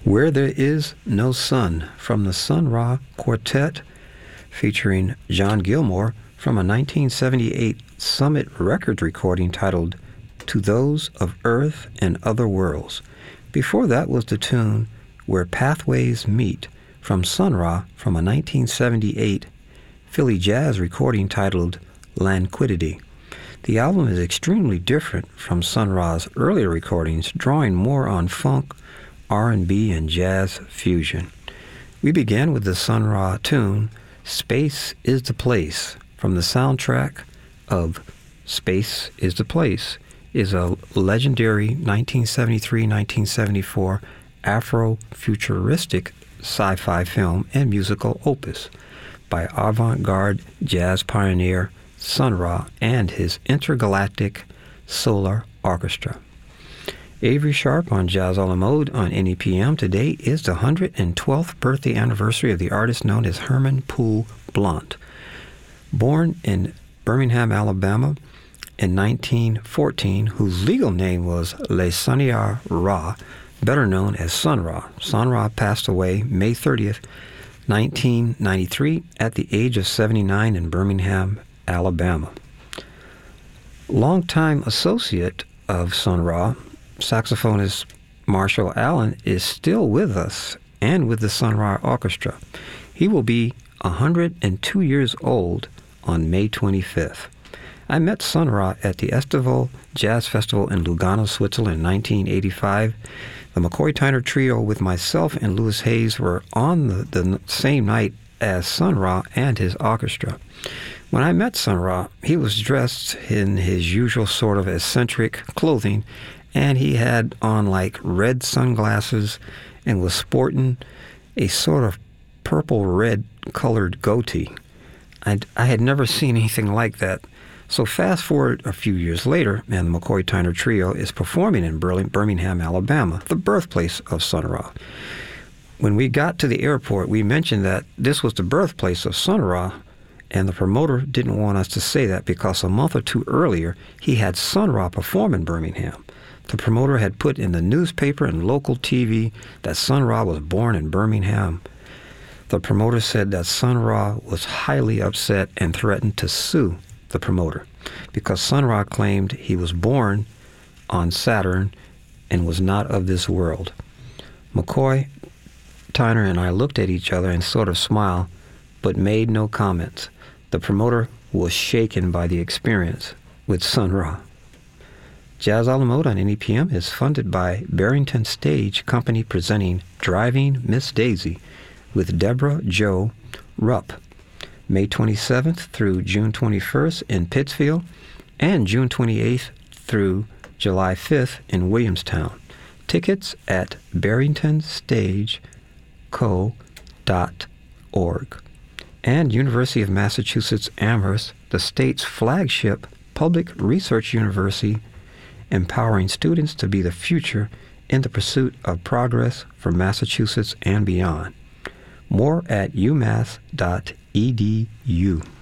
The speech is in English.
Where There Is No Sun from the Sun Ra Quartet featuring John Gilmore from a 1978 Summit Records recording titled To Those of Earth and Other Worlds. Before that was the tune Where Pathways Meet from Sun Ra from a 1978 Philly jazz recording titled Languidity. The album is extremely different from Sun Ra's earlier recordings, drawing more on funk, R&B, and jazz fusion. We began with the Sun Ra tune Space is the Place from the soundtrack of Space is the Place, is a legendary 1973-1974 Afro-futuristic sci-fi film and musical opus by avant-garde jazz pioneer Sun Ra and his intergalactic solar orchestra. Avery Sharp on Jazz a la Mode on NEPM. Today is the 112th birthday anniversary of the artist known as Herman Poole Blount. Born in Birmingham, Alabama in 1914, whose legal name was Le Sunnier Ra, better known as Sun Ra. Sun Ra passed away May 30th, 1993 at the age of 79 in Birmingham, Alabama. Longtime associate of Sun Ra, saxophonist Marshall Allen, is still with us and with the Sun Ra Orchestra. He will be 102 years old on May 25th. I met Sun Ra at the Estival Jazz Festival in Lugano, Switzerland in 1985. The McCoy Tyner Trio with myself and Louis Hayes were on the same night as Sun Ra and his orchestra. When I met Sun Ra, he was dressed in his usual sort of eccentric clothing, and he had on like red sunglasses and was sporting a sort of purple-red colored goatee. I had never seen anything like that. So fast forward a few years later, and the McCoy Tyner Trio is performing in Birmingham, Alabama, the birthplace of Sun Ra. When we got to the airport, we mentioned that this was the birthplace of Sun Ra, and the promoter didn't want us to say that because a month or two earlier, he had Sun Ra perform in Birmingham. The promoter had put in the newspaper and local TV that Sun Ra was born in Birmingham. The promoter said that Sun Ra was highly upset and threatened to sue the promoter because Sun Ra claimed he was born on Saturn and was not of this world. McCoy Tyner and I looked at each other and sort of smiled, but made no comments. The promoter was shaken by the experience with Sun Ra. Jazz a la Mode on NEPM is funded by Barrington Stage Company presenting Driving Miss Daisy with Deborah Jo Rupp, May 27th through June 21st in Pittsfield, and June 28th through July 5th in Williamstown. Tickets at barringtonstageco.org. And University of Massachusetts Amherst, the state's flagship public research university, empowering students to be the future in the pursuit of progress for Massachusetts and beyond. More at umass.edu.